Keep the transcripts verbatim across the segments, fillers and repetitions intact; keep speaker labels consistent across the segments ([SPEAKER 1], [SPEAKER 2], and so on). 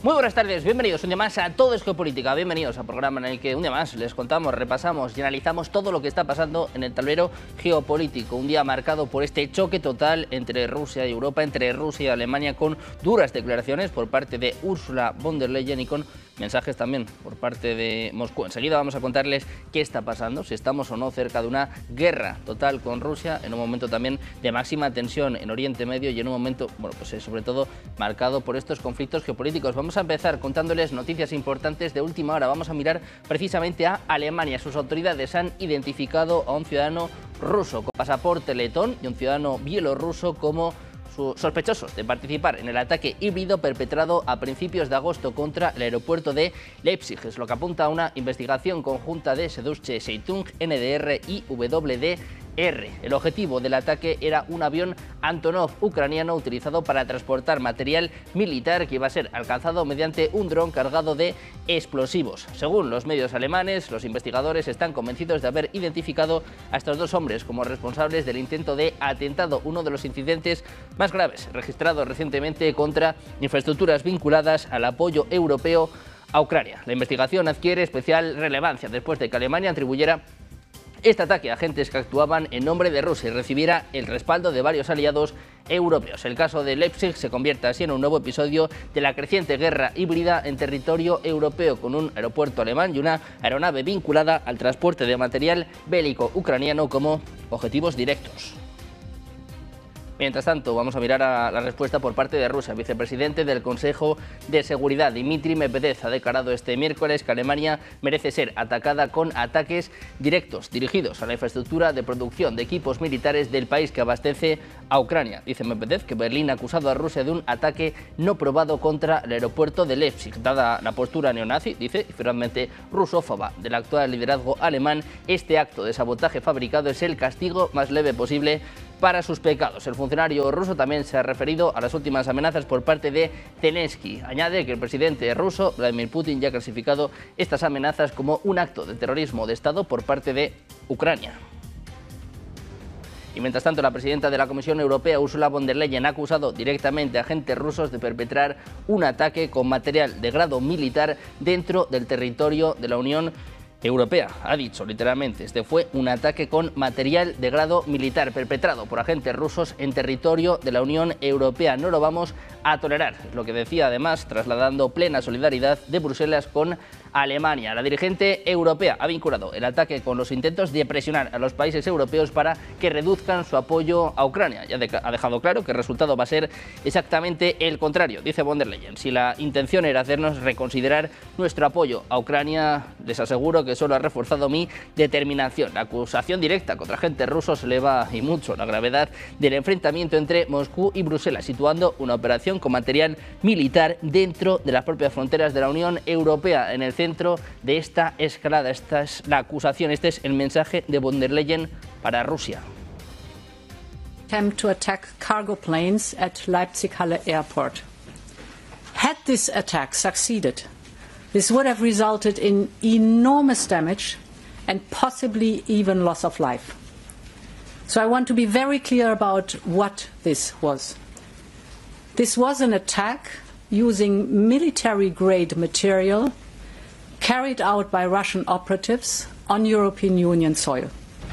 [SPEAKER 1] Muy buenas tardes, bienvenidos un día más a Todo es Geopolítica, bienvenidos al programa en el que un día más les contamos, repasamos y analizamos todo lo que está pasando en el tablero geopolítico. Un día marcado por este choque total entre Rusia y Europa, entre Rusia y Alemania, con duras declaraciones por parte de Ursula von der Leyen y con mensajes también por parte de Moscú. Enseguida vamos a contarles qué está pasando, si estamos o no cerca de una guerra total con Rusia, en un momento también de máxima tensión en Oriente Medio y en un momento, bueno, pues sobre todo marcado por estos conflictos geopolíticos. Vamos a empezar contándoles noticias importantes de última hora. Vamos a mirar precisamente a Alemania. Sus autoridades han identificado a un ciudadano ruso con pasaporte letón y un ciudadano bielorruso como sospechosos de participar en el ataque híbrido perpetrado a principios de agosto contra el aeropuerto de Leipzig. Es lo que apunta a una investigación conjunta de Süddeutsche Zeitung, N D R y W D R. El objetivo del ataque era un avión Antonov ucraniano utilizado para transportar material militar que iba a ser alcanzado mediante un dron cargado de explosivos. Según los medios alemanes, los investigadores están convencidos de haber identificado a estos dos hombres como responsables del intento de atentado, uno de los incidentes más graves registrados recientemente contra infraestructuras vinculadas al apoyo europeo a Ucrania. La investigación adquiere especial relevancia después de que Alemania atribuyera este ataque a agentes que actuaban en nombre de Rusia y recibiera el respaldo de varios aliados europeos. El caso de Leipzig se convierte así en un nuevo episodio de la creciente guerra híbrida en territorio europeo, con un aeropuerto alemán y una aeronave vinculada al transporte de material bélico ucraniano como objetivos directos. Mientras tanto, vamos a mirar a la respuesta por parte de Rusia. El vicepresidente del Consejo de Seguridad, Dmitry Medvedev, ha declarado este miércoles que Alemania merece ser atacada con ataques directos dirigidos a la infraestructura de producción de equipos militares del país que abastece a Ucrania. Dice Medvedev que Berlín ha acusado a Rusia de un ataque no probado contra el aeropuerto de Leipzig. Dada la postura neonazi, dice, y finalmente rusófoba del actual liderazgo alemán, este acto de sabotaje fabricado es el castigo más leve posible para sus pecados. El funcionario ruso también se ha referido a las últimas amenazas por parte de Zelensky. Añade que el presidente ruso, Vladimir Putin, ya ha clasificado estas amenazas como un acto de terrorismo de Estado por parte de Ucrania. Y mientras tanto, la presidenta de la Comisión Europea, Ursula von der Leyen, ha acusado directamente a agentes rusos de perpetrar un ataque con material de grado militar dentro del territorio de la Unión Europea. Ha dicho literalmente, este fue un ataque con material de grado militar perpetrado por agentes rusos en territorio de la Unión Europea. No lo vamos a tolerar, es lo que decía además, trasladando plena solidaridad de Bruselas con Alemania. La dirigente europea ha vinculado el ataque con los intentos de presionar a los países europeos para que reduzcan su apoyo a Ucrania. Ya ha dejado claro que el resultado va a ser exactamente el contrario, dice von der Leyen. Si la intención era hacernos reconsiderar nuestro apoyo a Ucrania, les aseguro que solo ha reforzado mi determinación. La acusación directa contra agentes rusos eleva y mucho la gravedad del enfrentamiento entre Moscú y Bruselas, situando una operación con material militar dentro de las propias fronteras de la Unión Europea, en el centro de esta escalada. Esta es la acusación, este es el mensaje de von der Leyen para Rusia.
[SPEAKER 2] Attempt to attack cargo planes at Leipzig-Halle Airport. Had this attack succeeded, this would have resulted in enormous damage and possibly even loss of life. So I want to be very clear about what this was. This was an attack using military-grade material carried out by Russian operatives on European Union soil.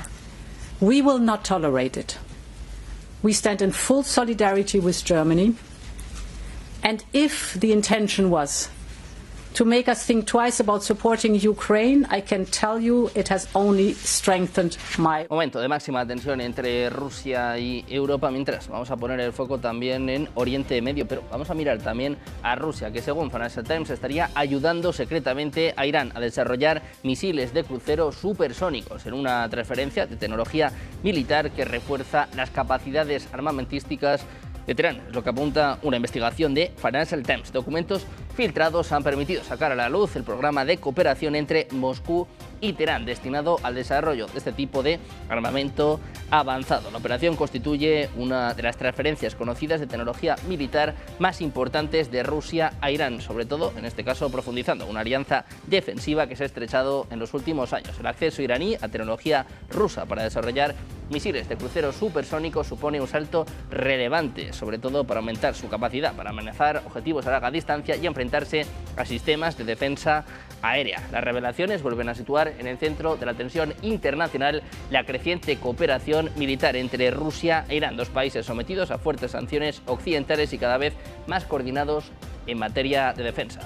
[SPEAKER 2] We will not tolerate it. We stand in full solidarity with Germany, and if the intention was to make us think twice about supporting Ukraine, I can tell you it has only strengthened my...
[SPEAKER 1] Momento de máxima tensión entre Rusia y Europa, mientras vamos a poner el foco también en Oriente Medio, pero vamos a mirar también a Rusia, que según Financial Times estaría ayudando secretamente a Irán a desarrollar misiles de crucero supersónicos en una transferencia de tecnología militar que refuerza las capacidades armamentísticas de Teherán. Es lo que apunta una investigación de Financial Times. Documentos filtrados han permitido sacar a la luz el programa de cooperación entre Moscú y Teherán, destinado al desarrollo de este tipo de armamento avanzado. La operación constituye una de las transferencias conocidas de tecnología militar más importantes de Rusia a Irán, sobre todo, en este caso, profundizando una alianza defensiva que se ha estrechado en los últimos años. El acceso iraní a tecnología rusa para desarrollar misiles de crucero supersónico supone un salto relevante, sobre todo para aumentar su capacidad para amenazar objetivos a larga distancia y enfrentarse a sistemas de defensa aérea. Las revelaciones vuelven a situar en el centro de la tensión internacional la creciente cooperación militar entre Rusia e Irán, dos países sometidos a fuertes sanciones occidentales y cada vez más coordinados en materia de defensa.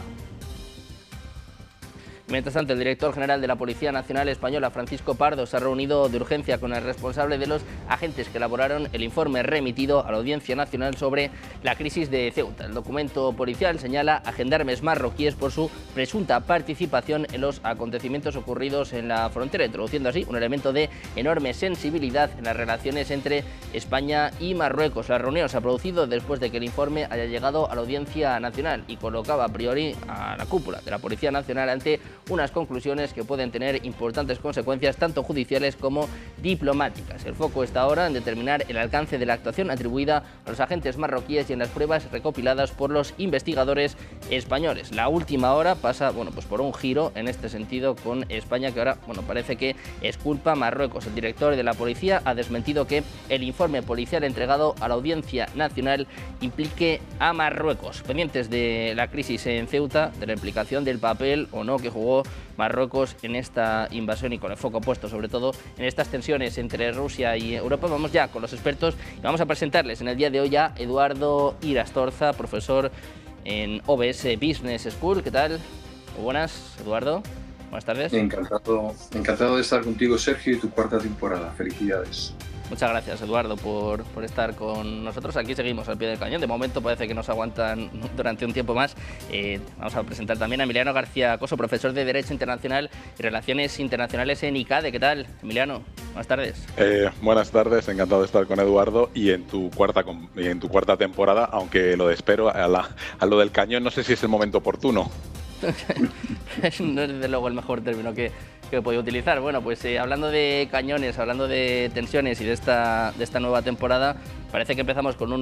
[SPEAKER 1] Mientras tanto, el director general de la Policía Nacional Española, Francisco Pardo, se ha reunido de urgencia con el responsable de los agentes que elaboraron el informe remitido a la Audiencia Nacional sobre la crisis de Ceuta. El documento policial señala a gendarmes marroquíes por su presunta participación en los acontecimientos ocurridos en la frontera, introduciendo así un elemento de enorme sensibilidad en las relaciones entre España y Marruecos. La reunión se ha producido después de que el informe haya llegado a la Audiencia Nacional y colocaba a priori a la cúpula de la Policía Nacional ante unas conclusiones que pueden tener importantes consecuencias tanto judiciales como diplomáticas. El foco está ahora en determinar el alcance de la actuación atribuida a los agentes marroquíes y en las pruebas recopiladas por los investigadores españoles. La última hora pasa, bueno, pues por un giro en este sentido con España, que ahora, bueno, parece que es culpa a Marruecos. El director de la policía ha desmentido que el informe policial entregado a la Audiencia Nacional implique a Marruecos. Pendientes de la crisis en Ceuta, de la implicación del papel o no que jugó Marruecos en esta invasión y con el foco puesto sobre todo en estas tensiones entre Rusia y Europa. Vamos ya con los expertos y vamos a presentarles en el día de hoy a Eduardo Irastorza, profesor en O B S Business School. ¿Qué tal? Muy buenas, Eduardo. Buenas tardes.
[SPEAKER 3] Encantado, encantado de estar contigo, Sergio, y tu cuarta temporada. Felicidades.
[SPEAKER 1] Muchas gracias, Eduardo, por, por estar con nosotros. Aquí seguimos al pie del cañón. De momento parece que nos aguantan durante un tiempo más. Eh, vamos a presentar también a Emiliano García Coso, profesor de Derecho Internacional y Relaciones Internacionales en ICADE. ¿Qué tal, Emiliano? Buenas tardes.
[SPEAKER 4] Eh, buenas tardes, encantado de estar con Eduardo y en tu cuarta, en tu cuarta temporada, aunque lo de espero, a, la, a lo del cañón no sé si es el momento oportuno.
[SPEAKER 1] No es desde luego el mejor término que, que he podido utilizar. Bueno, pues eh, hablando de cañones, hablando de tensiones y de esta, de esta nueva temporada, parece que empezamos con un